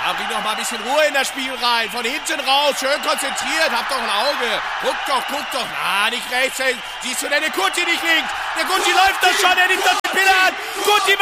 Ja, bring doch mal ein bisschen Ruhe in das Spiel rein. Von hinten raus, schön konzentriert. Hab doch ein Auge. Guck doch. Na, nicht rechts. Siehst du denn den Guti nicht links? Der Guti läuft doch schon, er nimmt doch die Pille an. Guti